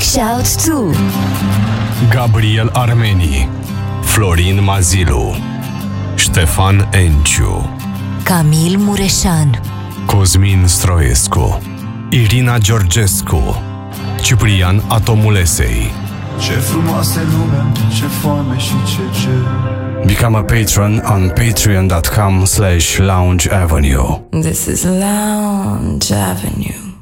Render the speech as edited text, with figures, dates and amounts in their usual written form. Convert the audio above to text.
Shout to Gabriel Armeni, Florin Mazilu, Ștefan Enciu, Camil Mureșan, Cosmin Stroescu, Irina Georgescu, Ciprian Atomulesei. Ce frumoasă lumea, ce foame și ce cer. Become a patron on patreon.com/Lounge Avenue. This is Lounge Avenue.